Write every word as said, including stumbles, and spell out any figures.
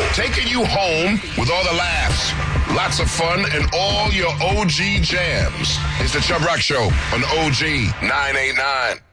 taking you home with all the laughs, lots of fun, and all your O G jams. It's the Chubb Rock Show on O G nine eighty-nine.